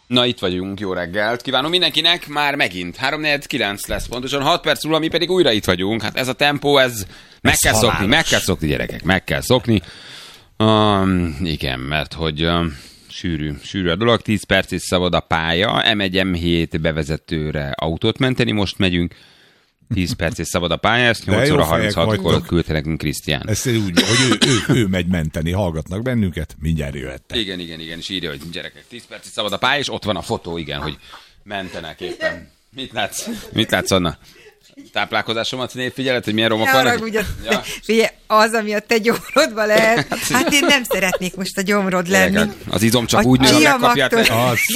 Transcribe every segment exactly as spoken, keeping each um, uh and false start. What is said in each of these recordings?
Na, itt vagyunk, jó reggelt. Kívánom mindenkinek, már megint. három negyven kilenc lesz pontosan, hat perc múlva, mi pedig újra itt vagyunk. Hát ez a tempó, ez meg ez kell halálos. szokni, meg kell szokni, gyerekek, meg kell szokni. Um, igen, mert hogy um, sűrű, sűrű a dolog, tíz perc is szabad a pálya, em egy em hét bevezetőre autót menteni, most megyünk. tíz perc és szabad a pálya, ezt nyolc óra harminchatkor küldte nekünk Krisztián. Ezt úgy, hogy ő, ő, ő megy menteni, hallgatnak bennünket, mindjárt jöhettek. Igen, igen, igen, és írja, hogy gyerekek, tíz perc és szabad a pálya, és ott van a fotó, igen, hogy mentenek éppen. Mit látsz? Mit látsz, Anna? Táplálkozásomat figyeled, hogy milyen romok vannak? Ja. Figyelj, az, ami a te gyomrodban lehet. Hát én nem szeretnék most a gyomrod lenni. Gyerekek, az izom csak a úgy nő, ha megkapják.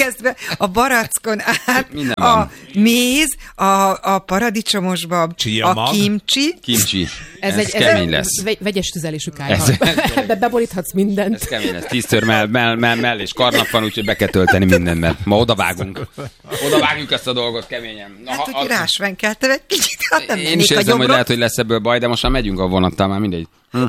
A barackon át, a méz, a, a paradicsomosba, a kimcsi. Kimcsi. Ez, ez, egy, ez kemény lesz. Vegy, vegyes tüzelésű kájha. Ebbe beboríthatsz mindent. Ez kemény lesz. Tíztör mell, mell, mell, mell és karnap van, úgyhogy be kell tölteni mindent, mert ma odavágunk. Odavágjuk ezt a dolgot keményen. Na, hát, ha, hogy rásvenkeltem egy kicsit. Hát nem én is érzem, hogy lehet, hogy lesz ebből baj, de most már megyünk a vonattal, már mindegy. Hm.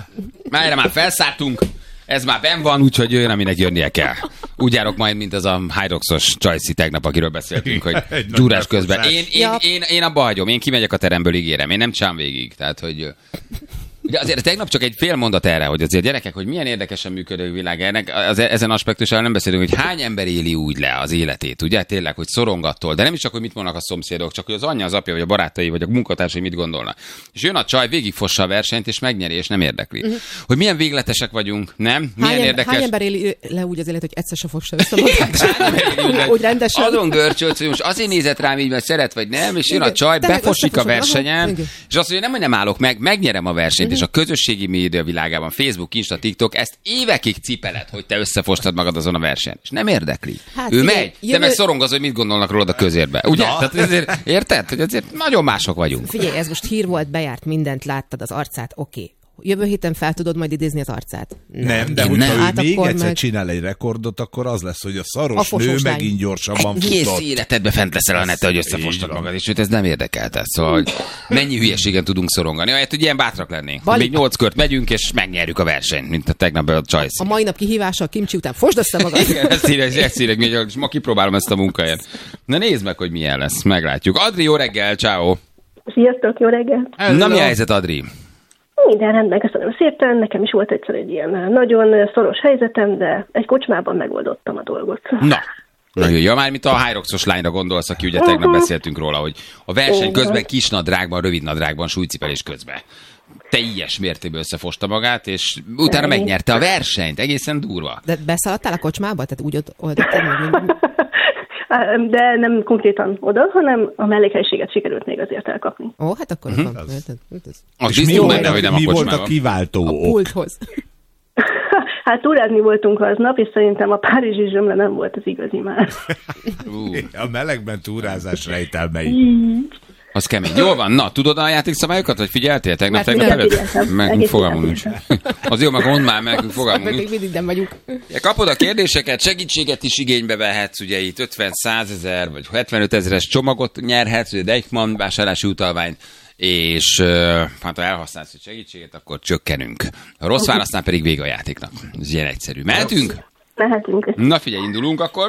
Már erre már felszálltunk, ez már benn van, úgyhogy jön, aminek jönnie kell. Úgy járok majd, mint az a Hyroxos Csajci tegnap, akiről beszéltünk, hogy gyúrás közben. Én, én, én, én, én abba hagyom, én kimegyek a teremből, ígérem, én nem csám végig. Tehát, hogy... De azért tegnap csak egy fél mondat erre, hogy azért gyerekek, hogy milyen érdekesen működő világ ennek, az, ezen aspektussal nem beszélünk, hogy hány ember éli úgy le az életét, ugye? Tényleg, hogy szorongattól, de nem is csak, hogy mit mondnak a szomszédok, csak hogy az anyja, az apja, vagy a barátai, vagy a munkatársai mit gondolnak. És jön a csaj, végigfossa a versenyt, és megnyeri, és nem érdekli. Uh-huh. Hogy milyen végletesek vagyunk, nem? Milyen hány, érdekes... hány ember éli le úgy az élet, hogy egyszer se fossa össze magát? Úgy rendesen. Azon görcsölsz, hogy most azért nézett rám így, mert szeret, vagy nem, és jön a csaj, befosik a versenyen, és azt mondja, nem, hogy nem állok meg, megnyerem a versenyt, és a közösségi média világában, Facebook, Insta, TikTok, ezt évekig cipeled, hogy te összefostad magad azon a versenyen. És nem érdekli. Hát, ő figyelj, megy, jövő... te meg szorongaz, hogy mit gondolnak rólad a közérbe. Ugye? Tehát ezért, érted? Hogy azért nagyon mások vagyunk. Figyelj, ez most hír volt, bejárt mindent, láttad az arcát, oké. Okay. Jövő héten fel tudod majd idézni az arcát? Nem, nem de hogyha ő hát még egyszer meg... csinál egy rekordot, akkor az lesz, hogy a szaros a nő megint gyorsabban futott. Egész életedbe fent leszel a nete, hogy összefostad magad, és őt ez nem érdekel. Tehát, szóval, hogy mennyi hülyeségen tudunk szorongani. Ahelyett, hogy ilyen bátrak lennénk. Bali... Még nyolc kört megyünk, és megnyerjük a versenyt, mint a tegnap a Csajci. A mai nap kihívása a kimcsi után fosd össze magad. Igen, ezt írják, ezt írják, és ma kipróbálom ezt a munkahelyet. Na nézd meg, hogy milyen lesz, meglátjuk. Adri, jó reggel, ciao. Sziasztok, jó reggel. Na, mi a helyzet, Adri? Minden rendben, köszönöm szépen. Nekem is volt egyszer egy ilyen nagyon szoros helyzetem, de egy kocsmában megoldottam a dolgot. Na, na jó, ja, már mint a Hyroxos lányra gondolsz, aki ugye tegnap beszéltünk róla, hogy a verseny közben kisnadrágban, rövidnadrágban, súlycipelés közben teljes mértékben összefosta magát, és utána megnyerte a versenyt. Egészen durva. De beszaladtál a kocsmába? Tehát úgy oldottad meg? De nem konkrétan oda, hanem a mellékhelyiséget sikerült még azért elkapni. Ó, hát akkor uh-huh. van. Az, az és mi, benne, hogy nem mi a volt a kiváltó a ok? pulthoz. Hát túrázni voltunk aznap, és szerintem a párizsi zsömle nem volt az igazi már. uh. A melegben túrázás rejtelmei. Az kemény. Jól van. Na, tudod a játékszabályokat, vagy figyeltél tegnap, hát tegnap előtt? Meg fogalmunk nincs. Az jó, meg mondd már meg, fogalmunk nincs. Mindig nem vagyunk. Kapod a kérdéseket, segítséget is igénybe vehetsz, ugye itt ötven, százezer, vagy hetvenöt ezeres csomagot nyerhetsz, ugye Deichmann vásárlási utalványt, és hát ha elhasználsz a segítséget, akkor csökkenünk. Ha rossz válasznál, pedig vége a játéknak. Ez ilyen egyszerű. Mehetünk? Mehetünk. Na figyelj, indulunk akkor.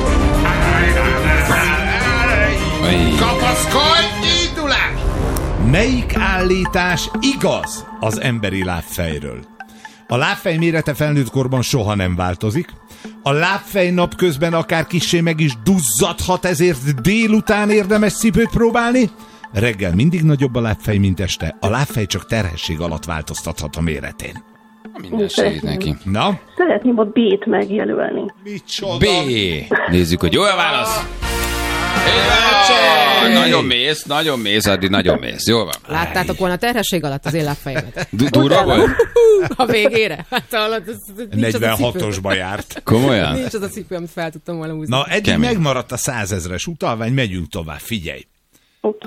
Kapaszkodj, indulás! Melyik állítás igaz az emberi lábfejről? A lábfej mérete felnőtt korban soha nem változik. A lábfej napközben akár kissé meg is duzzadhat, ezért délután érdemes cipőt próbálni. Reggel mindig nagyobb a lábfej, mint este. A lábfej csak terhesség alatt változtathat a méretén. Minden segít neki. Na? Szeretném a B-t megjelölni. Micsoda? B. Nézzük, hogy jó a válasz. Éve, nagyon mész, nagyon mész, Addi, nagyon mész. Jól van. Láttátok volna a terhesség alatt az én lábfejemet? Durva volt? A végére. Hát alatt, negyvenhatosba járt. Komolyan? Nincs az a cipő, amit fel tudtam volna húzni. Na, eddig Kemény. Megmaradt a százezres utalvány, megyünk tovább, figyelj. Oké.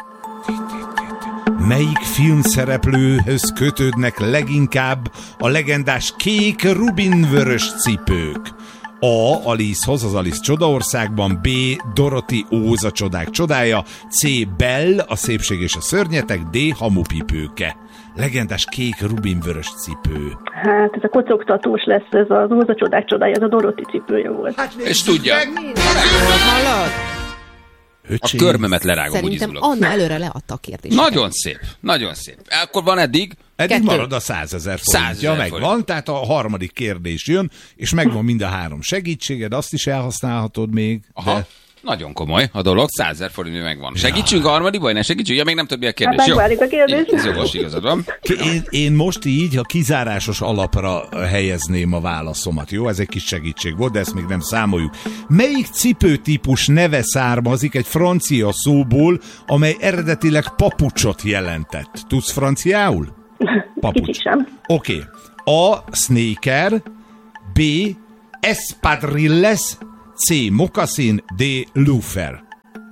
Melyik filmszereplőhöz kötődnek leginkább a legendás kék rubinvörös cipők? A. Alicehoz, az Alice Csodaországban, B. Dorothy Óz, a csodák csodája, C. Belle, a szépség és a szörnyetek, D. Hamupipőke. legendás kék rubinvörös cipő. Hát ez a kocogtatós lesz, ez az Óza csodák csodája, ez a Doroti cipője volt. Hát, És tudja. Hallod? A körmömet lerágom, úgy Szerintem izgulok. Anna előre leadta a kérdéseket. Nagyon szép, nagyon szép. Akkor van eddig? Eddig Kettő. marad a százezer forintja, százezer megvan, forint. tehát a harmadik kérdés jön, és megvan mind a három segítséged, azt is elhasználhatod még. Aha. De... Nagyon komoly a dolog, százezer forint megvan. Segítsünk a harmadik, vagy ne segítsünk? Ja, még nem tudod, mi a kérdés. Hát Jó. megvárjuk a kérdést. Ez jogos, igazad van. Én, én most így a kizárásos alapra helyezném a válaszomat, jó? Ez egy kis segítség volt, de ezt még nem számoljuk. Melyik cipőtípus neve származik egy francia szóból, amely eredetileg papucsot jelentett? Tudsz franciául? Kicsit sem. Oké. Okay. A. Sneaker, B. Espadrilles, C. Moccasin, D. Loafer.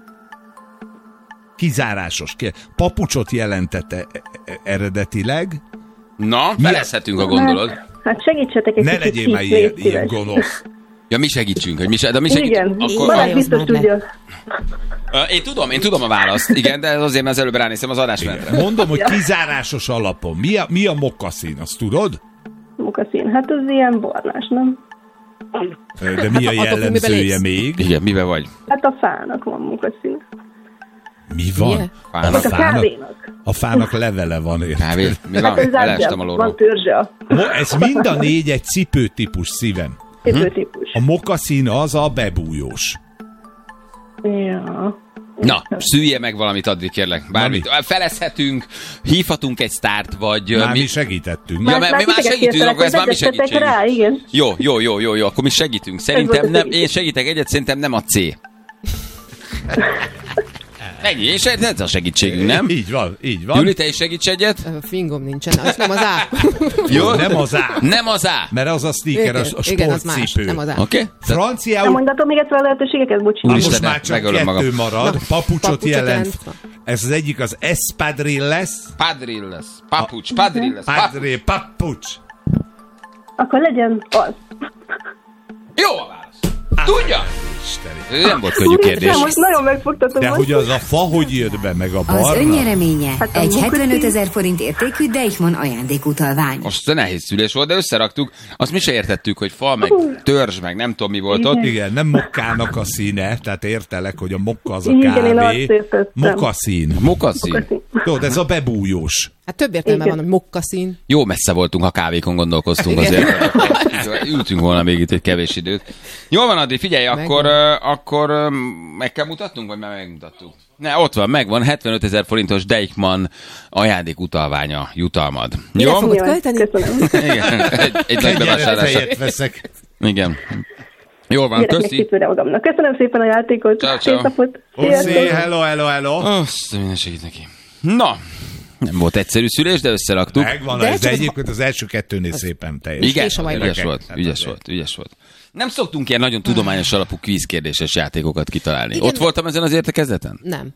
Kizárásos. Papucsot jelentette eredetileg. Na, felezhetünk, ha gondolod. Hát, hát segítsetek egy Ne kicsit legyél már kis, ilyen, légy ilyen szíves. gonosz. Ja, mi segítsünk, hogy mi, se, de mi Igen, segítsünk. Akkor... Balázs biztos Már le. tudja. Ö, Én tudom, én tudom a választ, igen, de azért az előbb ránézem az adásmenetre. Mondom, hogy kizárásos alapon. Mi a, mi a mokaszín, azt tudod? Mokaszín, hát az ilyen barnás, nem? De mi a Attól függ, miben jellemzője lépsz. még? Igen, mivel vagy? Hát a fának van mokaszín. Mi van? Milyen? Fának. Vagy a kávénak. A fának levele van, érted? Kávé? Mi van? Hát ez Elestem a van lóról. törzse. Mo- Ez mind a négy egy cipőtípus, szívem. Cipőtípus. A mokaszín az a bebújós. Ja. Na, szülje meg valamit addig, kérlek. Bármit. Felezhetünk, hívhatunk egy sztárt, vagy... ö, Már mi mi... segítettünk. Ja, mert mi már titeket segítünk, kértelek, akkor ez már mi hogy vezessetek segítségünk. rá, igen. Jó, jó, jó, jó, jó, akkor mi segítünk. volt Szerintem a nem, segítség. én segítek egyet, szerintem nem a C. Ennyi, és ez a segítségünk, nem? Így van, így van. Júli, te is segíts egyet? Ö, Fingom nincsen, az nem az A. Jó? Nem az A. Nem az A. Mert az a sneaker, a, a Igen, az más, sportcipő. nem az A. Oké? Okay? Nem Franciául mondatom még egyszer a lehetőségeket, bocsi. most Úristen, már csak megölöm kettő magam. marad. Na, Papucsot papucsot jelent. jelent. Ez az egyik az espadrilles. Padrilles. Papucs, padrilles. Papucs. Padre, papucs. Akkor legyen az. Jó a válasz. Tudja? Isteni. Ez nem volt könnyű kérdés. Úristen, most nagyon megfogtatom. De most. hogy az a fa hogy jött be, meg a Az barna? önnyereménye Hát a egy mokaszín- hetvenöt ezer forint értékű Deichmann ajándékutalvány. Most nehéz szülés volt, de összeraktuk. Azt mi se értettük, hogy fa, meg törzs, meg nem tudom mi volt ott. Igen, nem mokkának a színe, tehát értelek, hogy a mokka az a Igen, én azt kávé. értettem. Mokaszín. Mokaszín. Mokaszín. Tudod, ez a bebújós. Hát több értelme Igen. van, hogy mokkaszín. Jó messze voltunk, ha kávékon gondolkoztunk azért. Ültünk volna még itt egy kevés időt. Jól van, Adri, figyelj, akkor, ö, akkor ö, meg kell mutatnunk, vagy már megmutattuk? Ne, ott van, megvan, hetvenöt ezer forintos Deichmann ajándékutalványa, jutalmad. Mire Jó? fogod Jó, költeni? köszönöm. Igen, egy, egy nagy Egy bevásárlásra. fejet veszek. Igen. Jól van, Gyerek még köszi. cipőre magamnak. Köszönöm szépen a játékot. Ciao, ciao. Szép napot. Oszi, Sziasztok. hello, hello, hello. Azt, minden segít neki. Na, nem volt egyszerű szülés, de összeraktuk. Megvan, De ez, csak de az- egyébként az első kettőnél szépen teljes. Igen, És a majd ügyes gyerekek. volt, Hát ügyes azért. volt, ügyes volt. Nem szoktunk ilyen nagyon tudományos alapú kvízkérdéses játékokat kitalálni. Igen. Ott voltam ezen az értekezleten? Nem.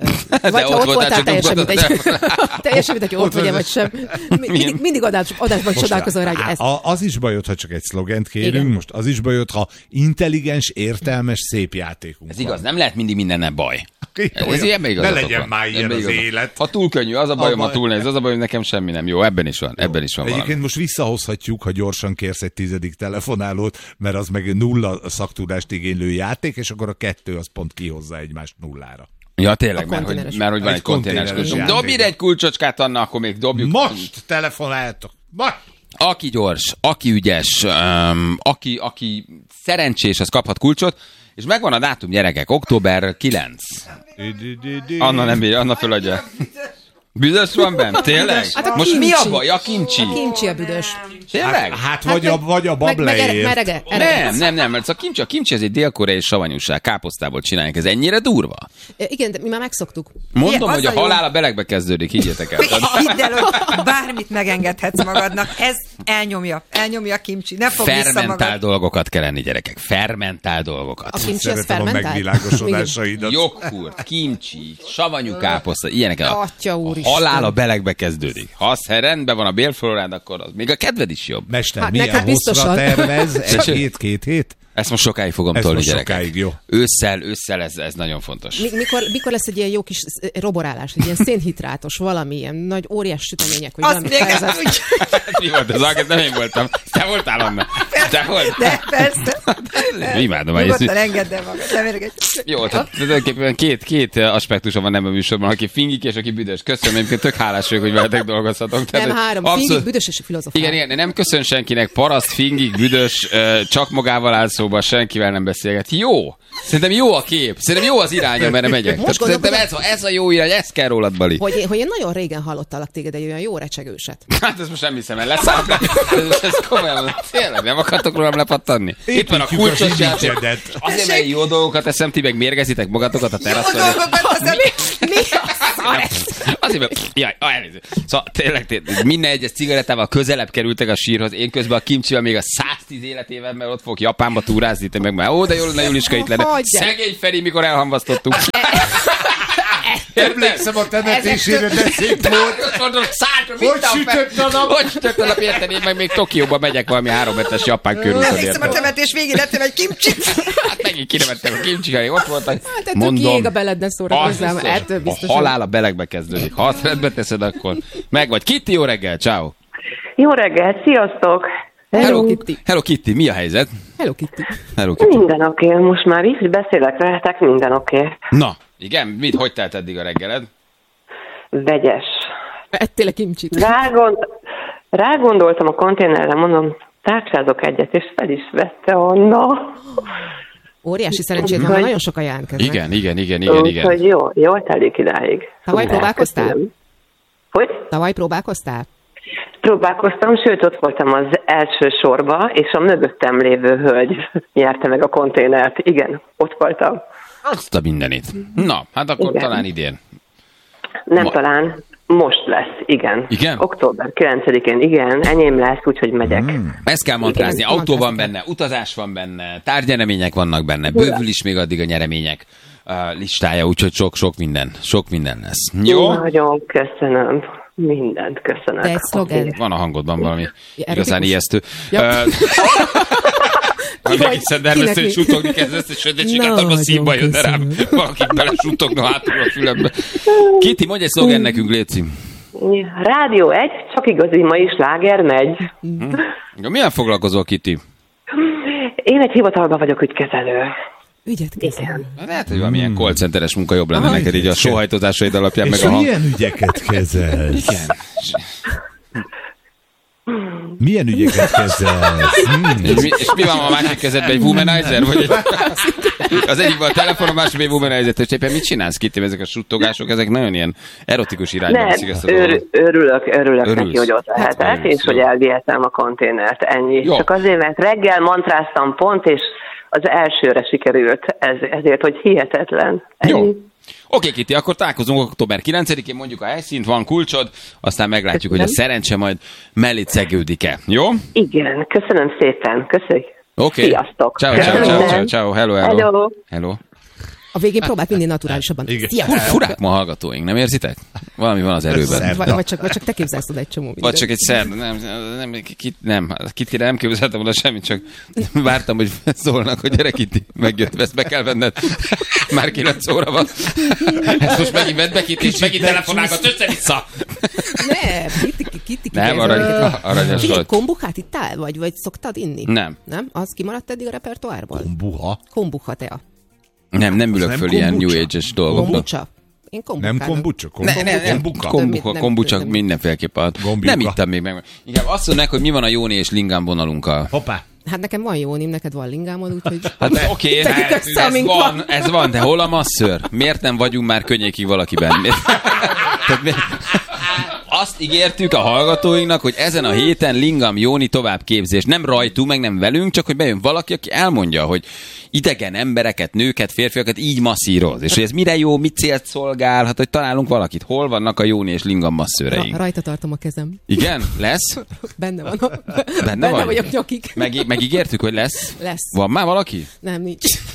De Vagy ha ott ott voltál, voltál, csak teljesen nem mindegy. gondoltál. Teljesen mindegy, hogy ott vagy vagy sem. Mi- Mindig, mindig adás, adásban Most csodálkozol rá, hogy á- ez. a- az is bajod, ha csak egy szlogent kérünk, Igen. most az is bajod, ha intelligens, értelmes, szép játékunk Ez igaz, nem lehet mindig mindennel baj. van. Ez ilyen Ne igazatok legyen van. már ilyen Ebben az igazatok. élet. Ha túl könnyű, az a bajom, A ha baj- túl nehéz, az a baj, hogy nekem semmi nem jó. Ebben is van, ebben is van valami. Egyébként most visszahozhatjuk, ha gyorsan kérsz egy tizedik telefonálót, mert az meg nulla szaktudást igénylő játék, és akkor a kettő az pont kihozza egymást nullára. Ja, tényleg, A mert hogy, konténeres. mert hogy van Egy egy konténeres konténeres kulcsunk. játék. Dobj ide egy kulcsocskát, Anna, akkor még dobjuk. Most telefonáltok! Most! Aki gyors, aki ügyes, um, aki, aki szerencsés, az kaphat kulcsot, és megvan a dátum, gyerekek, október kilencedike. Anna nem bírja, Anna föladja. Büdös van bent? Tényleg? Hát a Most mi kincsi. a baj? A kincsi. A kincsi a büdös. Tényleg? Hát vagy a, vagy a Meg, meg, ereg, bableért. merege, erege. Nem, nem, nem, mert a kimcsi, a kimcsi ez egy dél-koreai savanyúság, káposztából csinálják, ez ennyire durva. Igen, de mi már megszoktuk. Mondom, Igen, hogy a az a jó. halál a belegbe kezdődik, higgyétek el. Hidd el, hogy bármit megengedhetsz magadnak. Ez elnyomja. Elnyomja a kimcsi. Ne fogd vissza Fermentál magad. dolgokat kell enni, gyerekek. Fermentál A dolgokat. kimcsi az Szeretem a fermentált? megvilágosodásaidat. Joghurt, kimcsi, savanyú káposzta, ilyenek. A, Atya a úristen. halál a belegbe kezdődik. Ha az rendben van a bélflorád, akkor az még a kedved is jobb. Mester, Hát milyen neked hosszra biztosan. tervez? Egy hét, két hét? Ezt most sokáig fogom Ez tolni, most gyerekek. sokáig, jó. Ősszel, ősszel ez, ez nagyon fontos. Mi, mikor, mikor lesz egy ilyen jó kis roborálás, egy ilyen szénhidrátos, valami ilyen nagy óriás sütemények, vagy Azt valami még fejezet. nem úgy. Mi volt az alkat? Nem én voltam. Te voltál, Anna? Te voltál? De persze. Imádom. Nyugodtan engedd el magad, ne mérgegy. Jó, tehát tulajdonképpen két, két aspektusa van ebben a műsorban, aki fingik és aki büdös. Köszönöm, egyébként tök hálás vagyok, hogy veletek dolgozhatok. Tehát, Nem három, abszolút... fingik, büdös és filozofál. Igen, igen, nem köszön senkinek, paraszt, fingik, büdös, csak magával áll szóba, senkivel nem beszélget. Jó! Szerintem jó a kép, szerintem jó az irány, amerre megyek. Most Tehát szerintem ez, ez a jó irány, ez kell rólad, Bali. Hogy, hogy én nagyon régen hallottalak téged egy olyan jó recsegőset. Hát ezt most nem hiszem el, leszáll. Ez, ez komolyan, tényleg nem akartok rólam lepattanni? Itt van a Építjük kulcsos az játék. image-edet. Azért, mert jó dolgokat eszem, ti meg mérgezitek magatokat a Jó teraszon. dolgokat az, ami... Mi az? Azért, mert... Jaj, ah, elnézést. Szóval tényleg, tényleg minden egyes cigarettával közelebb kerültek a sírhoz. Én közben a kimcsivel még a száztíz életével, mert ott fogok Japánba túrázni, te meg már, ó, de jól lenne Juliska itt lenne. Hagyjál. Szegény Feri, mikor elhamvasztottuk. Emlékszem a temetésére, de szép volt. Mondom, szállt, Hogy sütött a nap? Hogy sütött a nap, érted? Én meg még Tokióba megyek valami háromhetes japán körúton, Emlékszem a érted? temetés végén ettem egy kimcsit. Hát megint kinevettem a kimcsikai, ott voltak. Hát ettől kiég a beled, ne szórakozzál, az ettől biztos, biztos. a halál a belegbe kezdődik. Ha azt rendbe teszed, akkor meg vagy. Kitty, jó reggel, ciao. Jó reggelt, sziasztok! Hello, Kitty. Hello Kitty, mi a helyzet? Hello, Kitty. Hello Kitty. Minden oké, okay. Most már így, hogy beszélek veletek, minden oké. Okay. Na, igen, mit, hogy telt eddig a reggeled? Vegyes. Ettél a kimcsit. Rágond, rágondoltam a konténerre, mondom, tárcsázok egyet, és fel is vette Anna. Óriási szerencsét van, Hogy- nagyon sokan jelentkeznek. Igen, igen, igen, igen, Úgyhogy igen. jó, jól telik idáig. Tavaly Szuper, próbálkoztál? köszönöm. Hogy? Tavaly próbálkoztál? Próbálkoztam, sőt ott voltam az első sorba, és a mögöttem lévő hölgy nyerte meg a konténert. Igen, ott voltam. Azt a mindenit. Na, hát akkor Igen. talán idén. Nem Ma- talán, most lesz, igen. Igen? október kilencedikén, igen, enyém lesz, úgyhogy megyek. Hmm. Ezt kell mantrázni. Igen, Autó van mantrázni benne, utazás van benne, tárgyeremények vannak benne, bővül is még addig a nyeremények uh, listája, úgyhogy sok-sok minden, sok minden lesz. Jó? Nagyon köszönöm. Mindent köszönöm. De egy szlogen. Oké. Van a hangodban valami erotikus? igazán ijesztő. Ja. Ö, Ki Meg vagy? egyszer dermesztő, Kinek hogy mi? suttogni kezdesz, és sötétségáltal a Nagyon szívba jön, de rám köszönöm. valaki bele suttogna hátul a fülembe. Kitty, mondj egy szlogen nekünk, Léci. Rádió egy, csak igazi mai sláger megy. Milyen foglalkozol, Kitty? Én egy hivatalban vagyok ügykezelő. Ügyet kezel. Lehet, hogy valamilyen call centeres munka jobb lenne neked így a sóhajtozásaid alapján, És meg a hang. milyen ügyeket kezelsz? Igen. Milyen ügyeket kezelsz? Hmm. És mi, és mi van a másik kezedben, egy womanizer? Vagy egy, az egyikben a telefon, a másikben egy womanizer. És éppen mit csinálsz, Kitty? Ezek a suttogások, ezek nagyon ilyen erotikus irányba Nem, viszik ezt a dolgot. ör, örülök, örülök Örülsz? neki, hogy ott lehetek, Hát, örülsz, és hogy jó. elvihetem a konténert. Ennyi. Jó. Csak azért, mert reggel mantráztam pont, és az elsőre sikerült, ez, ezért, hogy hihetetlen. Ennyi. Jó. Oké, Kitty, akkor találkozunk október kilencedikén, mondjuk a helyszínt, van kulcsod, aztán meglátjuk, hogy a szerencse majd mellé szegődik-e. Jó? Igen, köszönöm szépen. Köszönjük. Oké. Sziasztok. Ciao, ciao, ciao, ciao, ciao, hello, hello. Hello. Hello. A végén próbáld minél naturálisabban. Igen. Szia! Fur, furák ma a hallgatóink, nem érzitek? Valami van az erőben. Vagy, vagy, csak, vagy csak te képzelsz oda egy csomó mindent. Vagy csak egy szer, nem, nem, kit, nem, kit nem képzeltem oda semmit, csak vártam, hogy szólnak, hogy gyere Kitty, megjött, ezt be kell venned. Már kilenc óra van. Ezt most megint vedd be Kitty, és megint telefonálgat össze-vissza. Nem, Kitty, Kitty, Nem, arany, aranyos Figyelj, volt. kombuchát ittál, vagy, vagy szoktad inni? Nem. Nem? Az kimaradt eddig a repertoárból? Buha. Kombucha tea. Nem, nem ülök nem föl ilyen kombucha. New Age-es dolgokba. Kombucha. Én kombucha. Nem kombucha? Ne, ne, nem, Kombuka. kombucha, Nem, kombucha nem. mindenféleképp. ad. Gombiuka. Nem ittam még meg. Inkább azt mondják, hogy mi van a Jóni és Lingám vonalunkkal. Hoppá. Hát nekem van Jónim, neked van lingámod, úgyhogy... Hát oké, Tegyük hát, össze, ez amink van, van. ez van, de hol a masször? Miért nem vagyunk már könnyékig valakiben? Miért? Tehát mi- azt ígértük a hallgatóinknak, hogy ezen a héten Lingam Jóni továbbképzés. Nem rajtunk, meg nem velünk, csak hogy bejön valaki, aki elmondja, hogy idegen embereket, nőket, férfiakat így masszíroz. És hogy ez mire jó, mit célt szolgál, hát hogy találunk valakit. Hol vannak a Jóni és Lingam masszőreink? Ra- rajta tartom a kezem. Igen? Lesz? Benne van. A... Benne vagy? vagyok nyakig. Meg, megígértük, hogy lesz? Lesz. Van már valaki? Nem, nincs.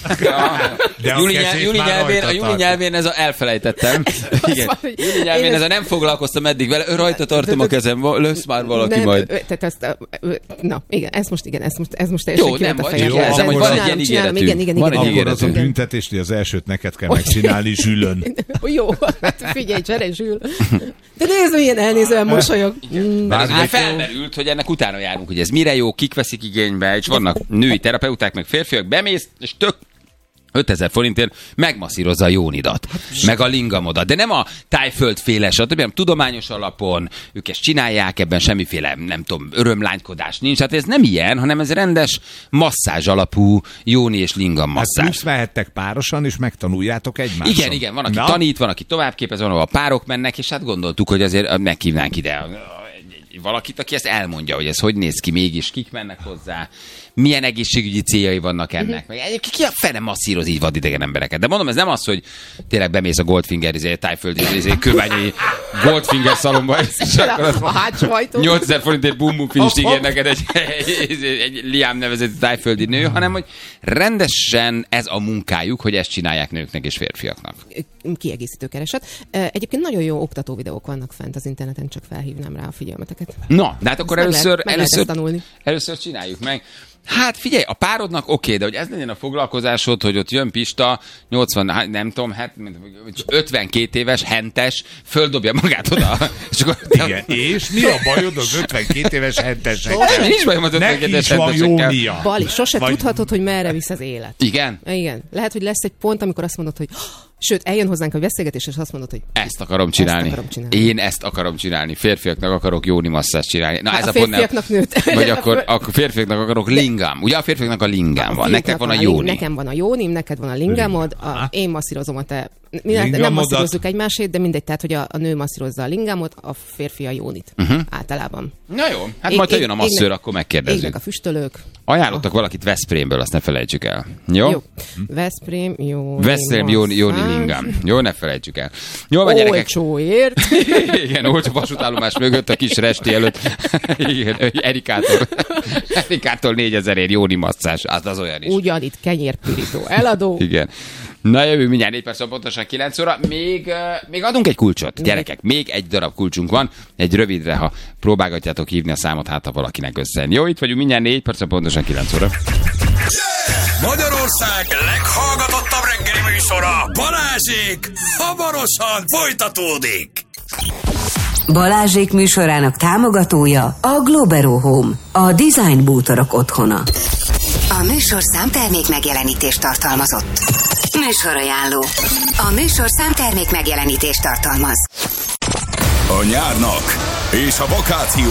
De a Júli, nyelv, kezét Júli, már nyelvén, rajta a Júli tart. nyelvén ez a elfelejtettem. Igen. Júli nyelvén ez a nem foglalkoztam eddig vele, rajta tartom a kezem, lesz már valaki nem, majd. Tehát ezt, na, igen, ez most, igen, ez most, ez most teljesen Jó, nem kilett a vagy, fejembe. jó, nem, hogy van egy Csinálom, ilyen csinálom, ígéretünk. igen, igen, Van igen. egy Akkor az a ígéretünk. büntetés, hogy az elsőt neked kell megcsinálni zsülön. Jó, hát figyelj, csere, Zsül. De nézd, milyen elnézően mosolyog. Mm. Mert ez ugye Hát, felmerült, hogy ennek utána járunk, hogy ez mire jó, kik veszik igénybe, és vannak női terapeuták, meg férfiak, bemész, és tök ötezer forintért megmasszírozza a jónidat, meg a lingamodat. De nem a tájföldféle, stb., hanem tudományos alapon, ők ezt csinálják, ebben semmiféle, nem tudom, örömlánykodás nincs. Hát ez nem ilyen, hanem ez rendes masszázs alapú jóni és lingam Hát masszázs. plusz mehettek párosan, és megtanuljátok egymást. Igen, igen, van, aki Na? tanít, van, aki továbbképez, van, ahol a párok mennek, és hát gondoltuk, hogy azért meghívnánk ide valakit, aki ezt elmondja, hogy ez hogy néz ki mégis, kik mennek hozzá, milyen egészségügyi céljai vannak ennek. Meg egyébként ki a fene masszíroz így vadidegen embereket. De mondom, ez nem az, hogy tényleg bemész a Goldfinger, izé, tájföldi, izé, kőbányai Goldfinger szalomba, és akkor A hátsó ajtó. nyolcezer forintért bum-bum finist ígér neked egy, egy, egy, egy Liam nevezetű tájföldi nő, hanem hogy rendesen ez a munkájuk, hogy ezt csinálják nőknek és férfiaknak. Kiegészítő kereset. Egyébként nagyon jó oktató videók vannak fent az interneten, csak felhívnám rá a figyelmeteket. Na, de hát akkor Meg először, lehet- meg lehet először, ezt tanulni. először csináljuk meg. Hát figyelj, a párodnak oké, okay, de hogy ez legyen a foglalkozásod, hogy ott jön Pista, nyolcvan, hát nem tudom, hát, ötvenkét éves, hentes, földobja magát oda. És akkor, Igen, és mi a bajod az ötvenkét éves hentesekkel? Nincs bajom az ötvenkét Neki éves is van jó hentesekkel. mia. Bali, sose Vagy- tudhatod, hogy merre visz az élet. Igen? Igen. Lehet, hogy lesz egy pont, amikor azt mondod, hogy sőt, eljön hozzánk a beszélgetés, és azt mondod, hogy Ezt akarom csinálni. akarom csinálni. Én ezt akarom csinálni. Férfiaknak akarok jóni masszást csinálni. Na, Hát ez a a pont nem- férfiaknak nőtt. Vagy akkor, akkor férfiaknak akarok lingám. Ugye a férfiaknak a lingám van. Nektek van a jóni. Nekem van a jónim, neked van a lingámod, a, én masszírozom a te... Mi nem Lingamodat. masszírozzuk egymásét, de mindegy, tehát, hogy a, a nő masszírozza a lingámot, a férfi a jónit. Uh-huh. Általában. Na jó, hát Ég- majd ha ég- jön a masszőr, égnek- akkor megkérdezzük. Égnek a füstölők. Ajánlottak valakit Veszprémből, azt ne felejtsük el. Jó? Jó. Veszprém, jó. Veszprém, Jóni, Jóni Lingám. Jó, ne felejtsük el. Jó, van gyerekek. Olcsóért. Igen, olcsó vasútállomás mögött, a kis resti előtt. Igen, Erikától. Erikától négyezerért Jóni masszás. Az, az olyan is. Ugyanitt kenyérpirító eladó. Igen. Na jövő mindjárt négy perc, pontosan kilenc óra. Még, uh, még adunk egy kulcsot, gyerekek. Még egy darab kulcsunk van. Egy rövidre, ha próbálgatjátok hívni a számot, hát ha valakinek összejön. Jó, itt vagyunk mindjárt négy perc, pontosan kilenc óra. Magyarország leghallgatottabb reggeli műsora, Balázsék, hamarosan folytatódik. Balázsék műsorának támogatója a Globero Home, a design bútorok otthona. A műsor számtermék megjelenítést tartalmazott. Műsorajánló. A műsor számtermék megjelenítést tartalmaz. A nyárnak és a vakáció